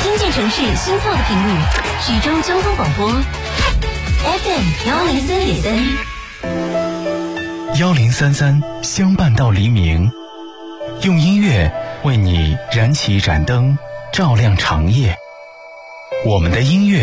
听见城市心跳的频率，徐州交通广播 FM103.3，1033 相伴到黎明，用音乐为你燃起一盏灯，照亮长夜。我们的音乐